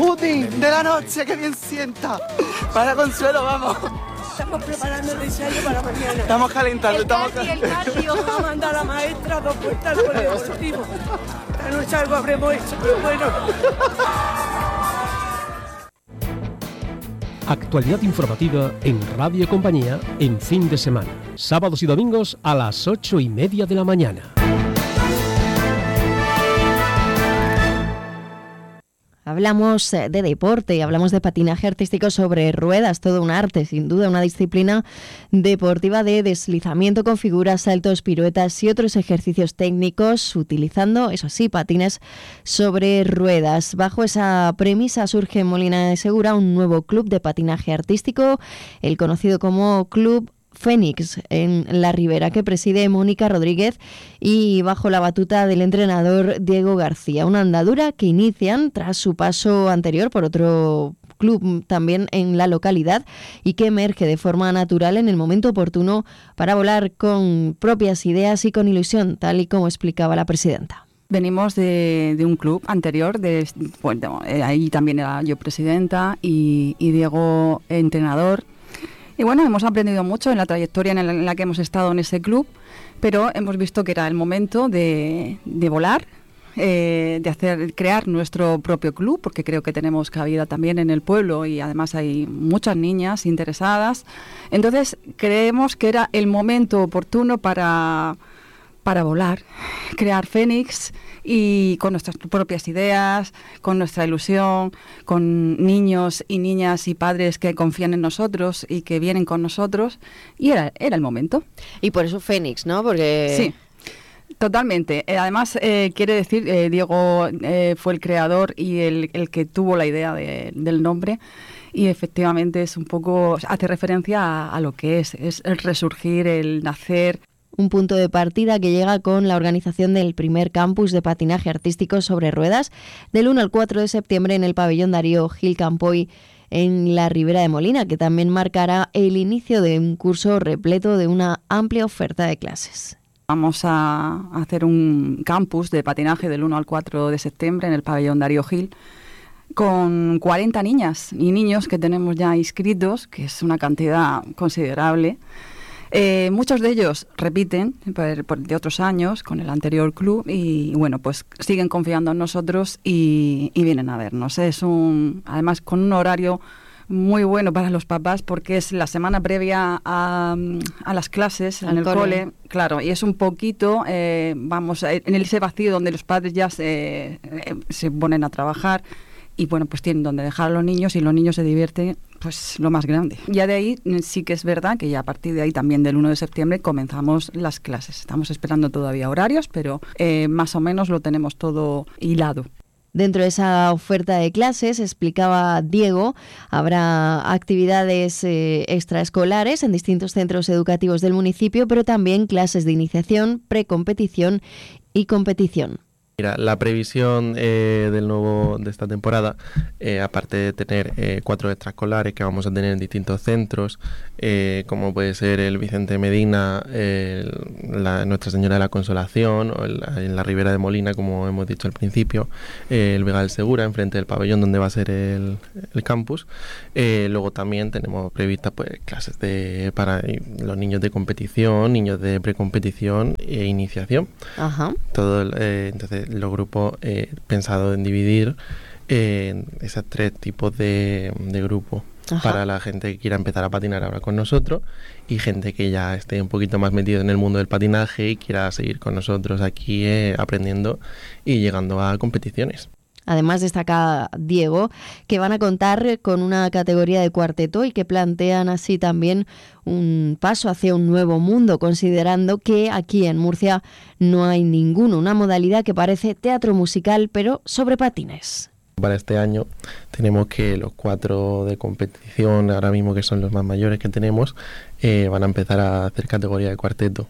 pudding de la noche, que bien sienta. Para Consuelo, vamos. Estamos preparando el ensayo para mañana. Estamos calentando, el cardio. Vamos a mandar a la maestra a 2 vueltas al polideportivo. Esta noche algo habremos hecho, pero bueno. Actualidad informativa en Radio Compañía en fin de semana. Sábados y domingos a las 8:30 de la mañana. Hablamos de deporte, hablamos de patinaje artístico sobre ruedas, todo un arte, sin duda, una disciplina deportiva de deslizamiento con figuras, saltos, piruetas y otros ejercicios técnicos, utilizando, eso sí, patines sobre ruedas. Bajo esa premisa surge en Molina de Segura un nuevo club de patinaje artístico, el conocido como Club Fénix en La Ribera, que preside Mónica Rodríguez y bajo la batuta del entrenador Diego García. Una andadura que inician tras su paso anterior por otro club también en la localidad y que emerge de forma natural en el momento oportuno para volar con propias ideas y con ilusión, tal y como explicaba la presidenta. Venimos de un club anterior, ahí también era yo presidenta y Diego entrenador. Y bueno, hemos aprendido mucho en la trayectoria en la que hemos estado en ese club, pero hemos visto que era el momento de volar, crear nuestro propio club, porque creo que tenemos cabida también en el pueblo y además hay muchas niñas interesadas. Entonces creemos que era el momento oportuno para volar, crear Fénix y con nuestras propias ideas, con nuestra ilusión, con niños y niñas y padres que confían en nosotros y que vienen con nosotros, y era el momento. Y por eso Fénix, ¿no? Porque... Sí. Totalmente. Además, quiere decir, Diego fue el creador y el que tuvo la idea del nombre, y efectivamente es un poco, hace referencia a lo que es el resurgir, el nacer. Un punto de partida que llega con la organización del primer campus de patinaje artístico sobre ruedas del 1 al 4 de septiembre en el pabellón Darío Gil Campoy en la Ribera de Molina, que también marcará el inicio de un curso repleto de una amplia oferta de clases. Vamos a hacer un campus de patinaje del 1 al 4 de septiembre en el pabellón Darío Gil con 40 niñas y niños que tenemos ya inscritos, que es una cantidad considerable. Muchos de ellos repiten de otros años con el anterior club y bueno, pues siguen confiando en nosotros y vienen a vernos. Es además con un horario muy bueno para los papás porque es la semana previa a las clases en el cole, claro, y es un poquito, en ese vacío donde los padres ya se ponen a trabajar y bueno, pues tienen donde dejar a los niños y los niños se divierten pues lo más grande. Ya de ahí sí que es verdad que ya a partir de ahí también del 1 de septiembre comenzamos las clases. Estamos esperando todavía horarios, pero más o menos lo tenemos todo hilado. Dentro de esa oferta de clases, explicaba Diego, habrá actividades extraescolares en distintos centros educativos del municipio, pero también clases de iniciación, precompetición y competición. Mira, la previsión de esta temporada, aparte de tener 4 extraescolares que vamos a tener en distintos centros, como puede ser el Vicente Medina, Nuestra Señora de la Consolación, o en la Ribera de Molina, como hemos dicho al principio, el Vega del Segura, enfrente del pabellón donde va a ser el campus. Luego también tenemos previstas pues clases para los niños de competición, niños de precompetición e iniciación. Ajá. Entonces los grupos pensado en dividir en esos 3 tipos de grupos. Ajá. Para la gente que quiera empezar a patinar ahora con nosotros y gente que ya esté un poquito más metido en el mundo del patinaje y quiera seguir con nosotros aquí aprendiendo y llegando a competiciones. Además destaca Diego que van a contar con una categoría de cuarteto y que plantean así también un paso hacia un nuevo mundo, considerando que aquí en Murcia no hay ninguno, una modalidad que parece teatro musical pero sobre patines. Para este año tenemos que los 4 de competición, ahora mismo que son los más mayores que tenemos, van a empezar a hacer categoría de cuarteto.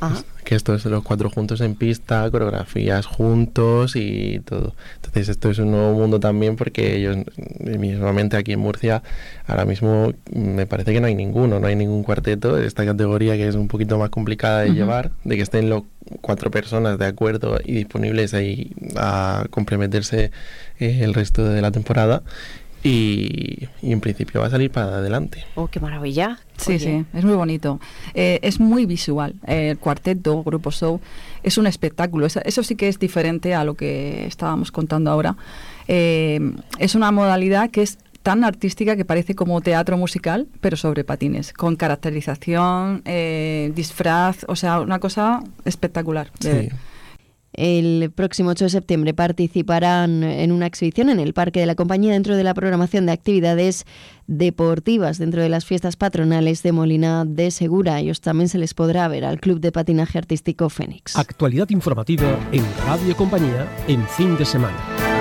Que esto es los 4 juntos en pista, coreografías juntos y todo. Entonces esto es un nuevo mundo también, porque ellos mismamente aquí en Murcia ahora mismo me parece que no hay ningún cuarteto de esta categoría, que es un poquito más complicada de llevar, de que estén los 4 personas de acuerdo y disponibles ahí a comprometerse el resto de la temporada. Y en principio va a salir para adelante. ¡Oh, qué maravilla! Sí, sí, es muy bonito. Es muy visual. El cuarteto, grupo show, es un espectáculo. Eso sí que es diferente a lo que estábamos contando ahora. Es una modalidad que es tan artística que parece como teatro musical, pero sobre patines, con caracterización, disfraz, o sea, una cosa espectacular de ver. El próximo 8 de septiembre participarán en una exhibición en el Parque de la Compañía dentro de la programación de actividades deportivas dentro de las fiestas patronales de Molina de Segura. A ellos también se les podrá ver al Club de Patinaje Artístico Fénix. Actualidad informativa en Radio Compañía en fin de semana.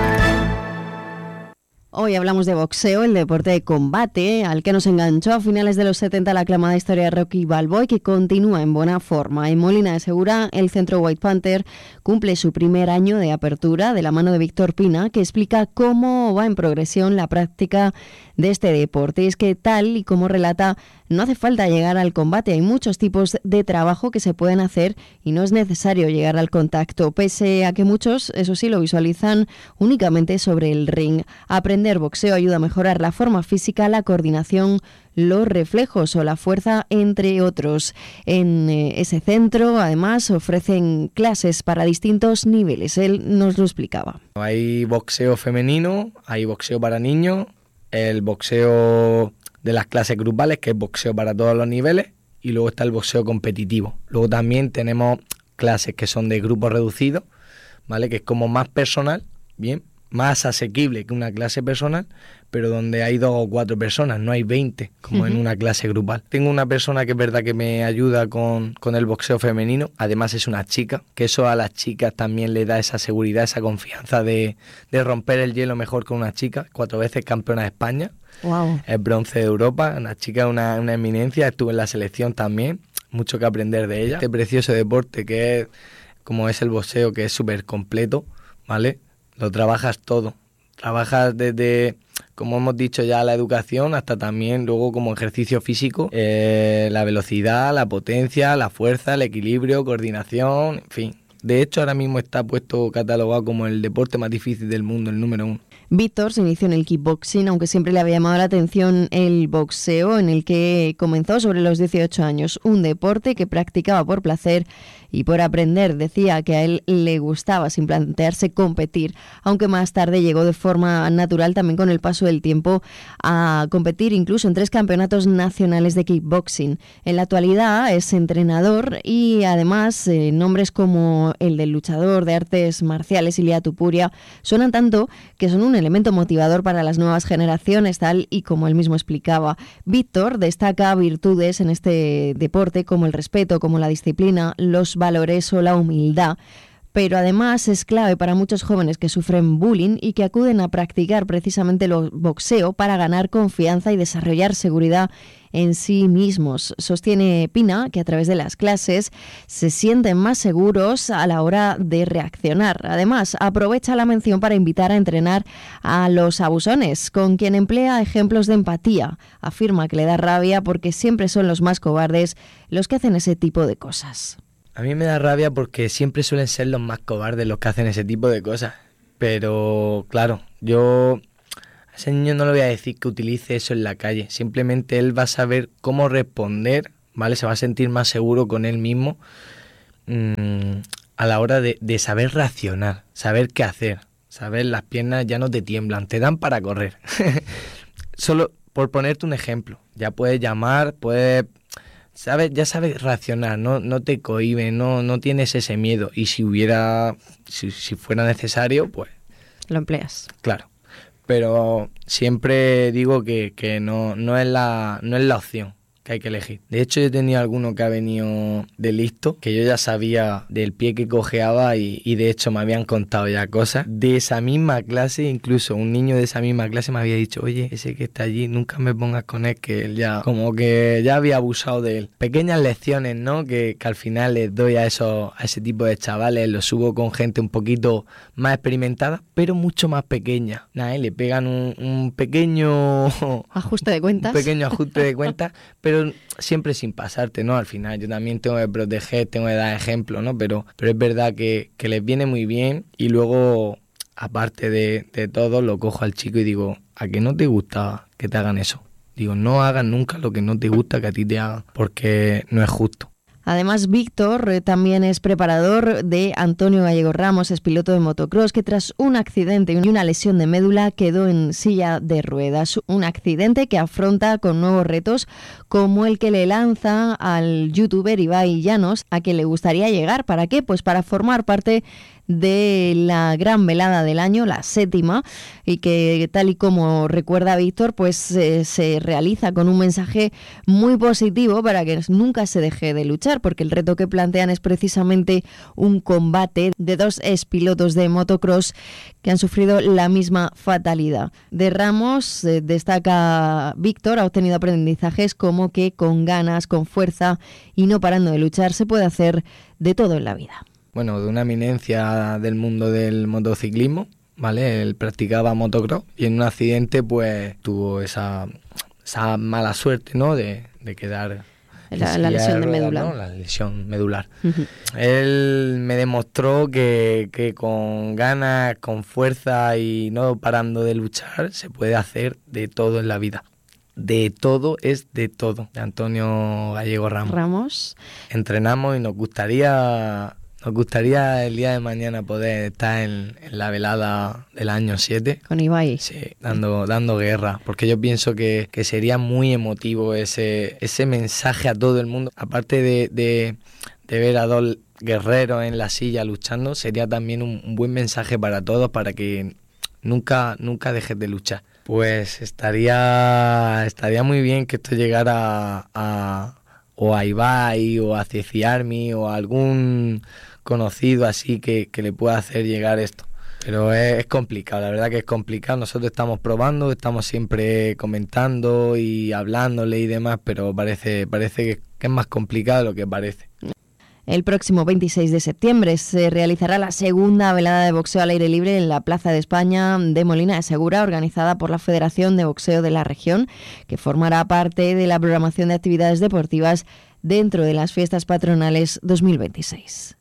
Hoy hablamos de boxeo, el deporte de combate, al que nos enganchó a finales de los 70 la aclamada historia de Rocky Balboa, y que continúa en buena forma. En Molina de Segura, el centro White Panther cumple su primer año de apertura de la mano de Víctor Pina, que explica cómo va en progresión la práctica de este deporte. Y es que, tal y como relata, no hace falta llegar al combate, hay muchos tipos de trabajo que se pueden hacer y no es necesario llegar al contacto, pese a que muchos, eso sí, lo visualizan únicamente sobre el ring. Aprender boxeo ayuda a mejorar la forma física, la coordinación, los reflejos o la fuerza, entre otros. En ese centro, además, ofrecen clases para distintos niveles. Él nos lo explicaba. Hay boxeo femenino, hay boxeo para niños, el boxeo de las clases grupales, que es boxeo para todos los niveles, y luego está el boxeo competitivo. Luego también tenemos clases que son de grupos reducidos, ¿vale? Que es como más personal, bien, más asequible que una clase personal, pero donde hay 2 o 4 personas, no hay 20, como en una clase grupal. Tengo una persona que es verdad que me ayuda con el boxeo femenino, además es una chica, que eso a las chicas también le da esa seguridad, esa confianza de romper el hielo mejor que una chica, 4 veces campeona de España. Wow. Es bronce de Europa, una chica, una eminencia, estuvo en la selección también, mucho que aprender de ella. Este precioso deporte que es, como es el boxeo, que es súper completo, ¿vale? Lo trabajas todo, trabajas desde, como hemos dicho ya, la educación, hasta también luego como ejercicio físico, la velocidad, la potencia, la fuerza, el equilibrio, coordinación, en fin. De hecho, ahora mismo está puesto catalogado como el deporte más difícil del mundo, el número 1. Víctor se inició en el kickboxing, aunque siempre le había llamado la atención el boxeo, en el que comenzó sobre los 18 años, un deporte que practicaba por placer y por aprender. Decía que a él le gustaba sin plantearse competir, aunque más tarde llegó de forma natural también con el paso del tiempo a competir incluso en 3 campeonatos nacionales de kickboxing. En la actualidad es entrenador y además nombres como el del luchador de artes marciales Ilia Topuria suenan tanto que son un elemento motivador para las nuevas generaciones, tal y como él mismo explicaba. Víctor destaca virtudes en este deporte como el respeto, como la disciplina, los valores o la humildad, pero además es clave para muchos jóvenes que sufren bullying y que acuden a practicar precisamente el boxeo para ganar confianza y desarrollar seguridad en sí mismos. Sostiene Pina que a través de las clases se sienten más seguros a la hora de reaccionar. Además, aprovecha la mención para invitar a entrenar a los abusones, con quien emplea ejemplos de empatía. Afirma que le da rabia porque siempre son los más cobardes los que hacen ese tipo de cosas. A mí me da rabia porque siempre suelen ser los más cobardes los que hacen ese tipo de cosas. Pero, claro, yo a ese niño no le voy a decir que utilice eso en la calle. Simplemente él va a saber cómo responder, ¿vale? Se va a sentir más seguro con él mismo a la hora de saber reaccionar, saber qué hacer. Saber, las piernas ya no te tiemblan, te dan para correr. Solo por ponerte un ejemplo. Ya puedes llamar, puedes... ya sabes reaccionar, no te cohíbe, no tienes ese miedo. Y si fuera necesario, pues... Lo empleas. Claro. Pero siempre digo que no es la opción. que hay que elegir. De hecho, yo he tenido alguno que ha venido de listo, que yo ya sabía del pie que cojeaba y de hecho me habían contado ya cosas de esa misma clase. Incluso un niño de esa misma clase me había dicho, oye, ese que está allí, nunca me pongas con él, que él ya, como que ya había abusado de él. Pequeñas lecciones, ¿no? Que al final les doy a ese tipo de chavales, los subo con gente un poquito más experimentada, pero mucho más pequeña. Nada, le pegan un pequeño ajuste de cuentas. Un pequeño ajuste de cuentas, pero siempre sin pasarte, ¿no? Al final yo también tengo que proteger, tengo que dar ejemplo, ¿no? Pero es verdad que les viene muy bien y luego, aparte de todo, lo cojo al chico y digo, ¿a qué no te gusta que te hagan eso? Digo, no hagas nunca lo que no te gusta que a ti te hagan, porque no es justo. Además, Víctor también es preparador de Antonio Gallego Ramos, es piloto de motocross, que tras un accidente y una lesión de médula quedó en silla de ruedas. Un accidente que afronta con nuevos retos, como el que le lanza al youtuber Ibai Llanos, a quien le gustaría llegar. ¿Para qué? Pues para formar parte de la gran velada del año, la 7ª, y que, tal y como recuerda Víctor, pues se realiza con un mensaje muy positivo para que nunca se deje de luchar, porque el reto que plantean es precisamente un combate de dos expilotos de motocross que han sufrido la misma fatalidad. De Ramos, destaca Víctor, ha obtenido aprendizajes como que con ganas, con fuerza y no parando de luchar se puede hacer de todo en la vida. Bueno, de una eminencia del mundo del motociclismo, ¿vale? Él practicaba motocross y en un accidente pues tuvo esa mala suerte, ¿no? De quedar... La lesión de médula. ¿no? La lesión medular. Uh-huh. Él me demostró que con ganas, con fuerza y no parando de luchar se puede hacer de todo en la vida. De todo es de todo. De Antonio Gallego Ramos. Entrenamos y nos gustaría el día de mañana poder estar en la velada del año 7. Con Ibai. Sí, dando guerra, porque yo pienso que sería muy emotivo ese mensaje a todo el mundo. Aparte de ver a dos guerreros en la silla luchando, sería también un buen mensaje para todos, para que nunca dejes de luchar. Pues estaría muy bien que esto llegara o a Ibai o a Ceci Army o a algún conocido así que le pueda hacer llegar esto. Pero es complicado, la verdad que es complicado. Nosotros estamos probando, estamos siempre comentando y hablándole y demás, pero parece que es más complicado de lo que parece. El próximo 26 de septiembre se realizará la segunda velada de boxeo al aire libre en la Plaza de España de Molina de Segura, organizada por la Federación de Boxeo de la región, que formará parte de la programación de actividades deportivas dentro de las fiestas patronales 2026.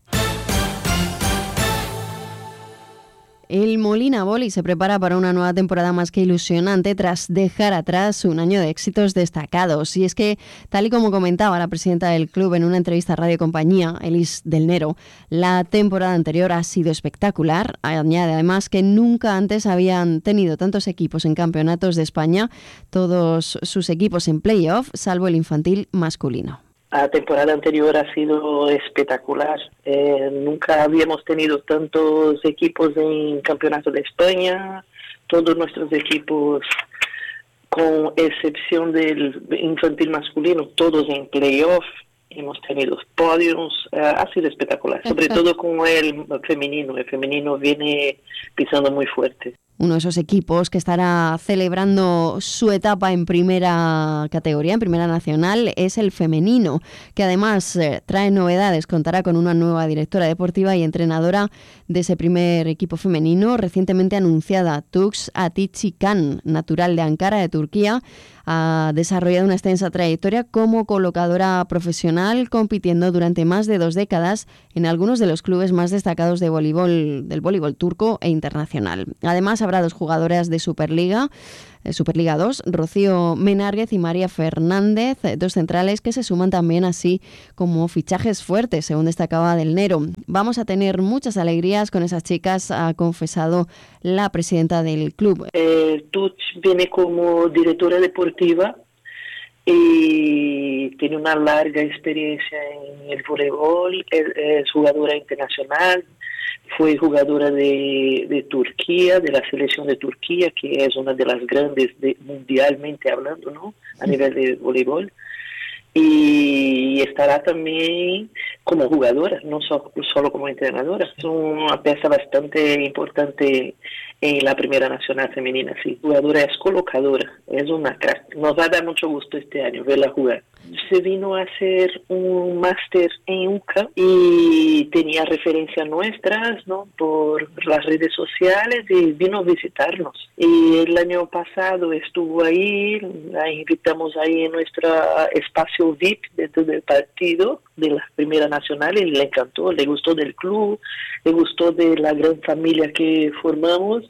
El Molina Voli se prepara para una nueva temporada más que ilusionante tras dejar atrás un año de éxitos destacados. Y es que, tal y como comentaba la presidenta del club en una entrevista a Radio Compañía, Elis del Nero, la temporada anterior ha sido espectacular. Añade además que nunca antes habían tenido tantos equipos en campeonatos de España, todos sus equipos en playoff, salvo el infantil masculino. La temporada anterior ha sido espectacular. Nunca habíamos tenido tantos equipos en Campeonato de España. Todos nuestros equipos, con excepción del infantil masculino, todos en playoff. Hemos tenido podios. Ha sido espectacular. Sobre todo con el femenino. El femenino viene pisando muy fuerte. Uno de esos equipos que estará celebrando su etapa en primera categoría, en primera nacional, es el femenino, que además trae novedades. Contará con una nueva directora deportiva y entrenadora de ese primer equipo femenino, recientemente anunciada. Tux Atici Kan, natural de Ankara, de Turquía, ha desarrollado una extensa trayectoria como colocadora profesional, compitiendo durante más de 2 décadas en algunos de los clubes más destacados de voleibol, del voleibol turco e internacional. Además, habrá 2 jugadoras de Superliga 2, Rocío Menárguez y María Fernández, 2 centrales que se suman también así como fichajes fuertes, según destacaba del Nero. Vamos a tener muchas alegrías con esas chicas, ha confesado la presidenta del club. Tuch viene como directora deportiva y tiene una larga experiencia en el voleibol, es jugadora internacional. Fue jugadora de Turquía, de la selección de Turquía, que es una de las grandes mundialmente hablando, ¿no? A nivel de voleibol. y estará también como jugadora, no solo como entrenadora. Es una pieza bastante importante en la Primera Nacional Femenina, sí. Jugadora es colocadora, es una crack. Nos va a dar mucho gusto este año verla jugar. Se vino a hacer un máster en UCA y tenía referencias nuestras, ¿no?, por las redes sociales, y vino a visitarnos. Y el año pasado estuvo ahí, la invitamos ahí en nuestro espacio VIP dentro del partido de la Primera Nacional, y le encantó, le gustó del club, le gustó de la gran familia que formamos.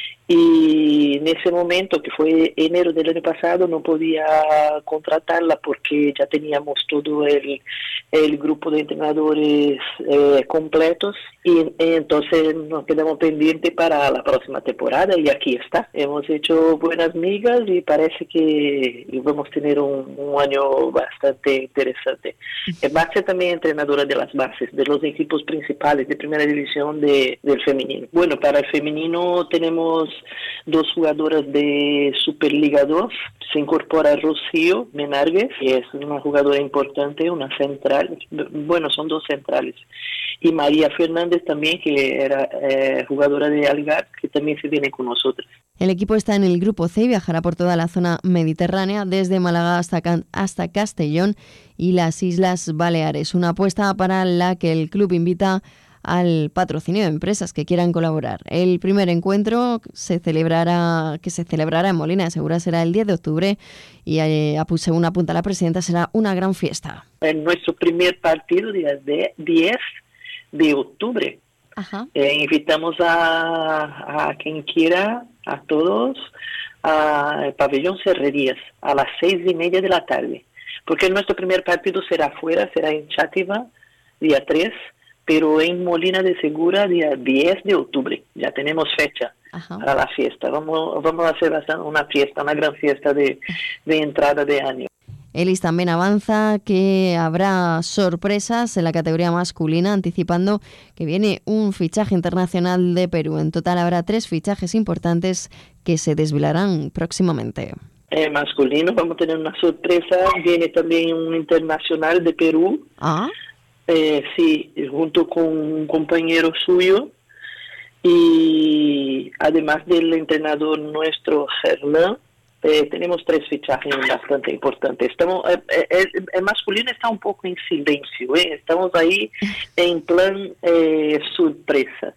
Y en ese momento, que fue enero del año pasado, no podía contratarla porque ya teníamos todo el grupo de entrenadores completos, y entonces nos quedamos pendientes para la próxima temporada, y aquí está. Hemos hecho buenas migas y parece que vamos a tener un año bastante interesante. Va a ser también entrenadora de las bases, de los equipos principales de primera división del femenino. Bueno, para el femenino tenemos 2 jugadoras de Superliga 2. Se incorpora Rocío Menargues, que es una jugadora importante, una central. Bueno, son 2 centrales. Y María Fernández también, que era jugadora de Algar, que también se viene con nosotros. El equipo está en el grupo C y viajará por toda la zona mediterránea, desde Málaga hasta Castellón y las Islas Baleares. Una apuesta para la que el club invita al patrocinio de empresas que quieran colaborar. El primer encuentro que se celebrará en Molina de Segura será el 10 de octubre y según apunta la presidenta, será una gran fiesta. En nuestro primer partido, día 10 de octubre. Ajá. Invitamos a quien quiera, a todos, al pabellón Serrerías a las 6:30 de la tarde, porque nuestro primer partido será afuera, será en Chátiva, día 3, pero en Molina de Segura, día 10 de octubre. Ya tenemos fecha. Ajá. Para la fiesta. Vamos a hacer una fiesta, una gran fiesta de entrada de año. Elis también avanza que habrá sorpresas en la categoría masculina, anticipando que viene un fichaje internacional de Perú. En total habrá 3 fichajes importantes que se desvelarán próximamente. Masculino, vamos a tener una sorpresa. Viene también un internacional de Perú. ¿Ah? Sí, junto con un compañero suyo. Y además del entrenador nuestro, Hernán, tenemos 3 fichajes bastante importantes. El masculino está un poco en silencio, estamos ahí en plan sorpresa,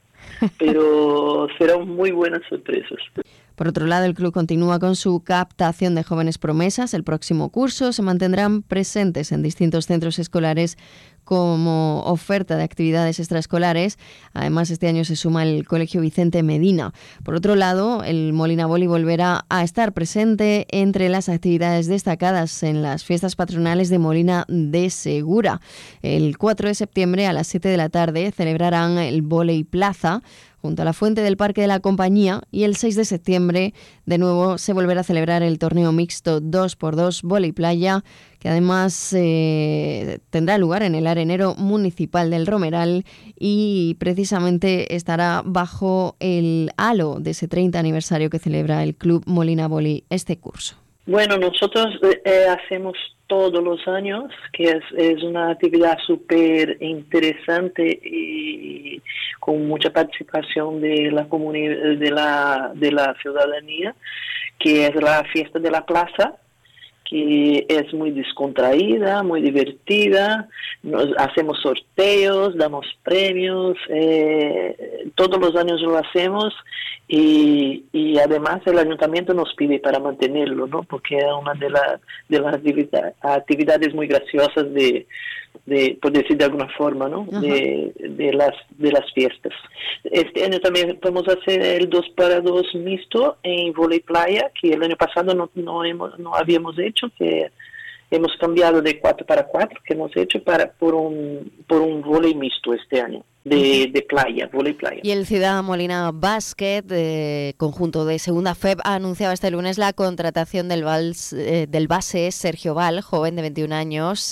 pero serán muy buenas sorpresas. Por otro lado, el club continúa con su captación de jóvenes promesas. El próximo curso se mantendrán presentes en distintos centros escolares como oferta de actividades extraescolares. Además, este año se suma el Colegio Vicente Medina. Por otro lado, el Molina Voli volverá a estar presente entre las actividades destacadas en las fiestas patronales de Molina de Segura. El 4 de septiembre a las 7 de la tarde celebrarán el Voley Plaza junto a la fuente del Parque de la Compañía, y el 6 de septiembre de nuevo se volverá a celebrar el torneo mixto 2x2 Voley Playa, que además tendrá lugar en el Arenero Municipal del Romeral y precisamente estará bajo el halo de ese 30 aniversario que celebra el Club Molina Voli este curso. Bueno, nosotros hacemos todos los años, que es una actividad súper interesante y con mucha participación de la comunidad, de la ciudadanía, que es la fiesta de la plaza, que es muy descontraída, muy divertida. Hacemos sorteos, damos premios, todos los años lo hacemos, y además el ayuntamiento nos pide para mantenerlo, ¿no? Porque es una de las actividades muy graciosas por decir de alguna forma, ¿no? de las fiestas. Este año también vamos a hacer el 2x2 mixto en Voley Playa, que el año pasado no habíamos hecho, que hemos cambiado de 4x4, que hemos hecho por un voley mixto este año. De playa, voley playa. Y el Ciudad Molina Basket, conjunto de Segunda FEB, ha anunciado este lunes la contratación del base Sergio Val, joven de 21 años,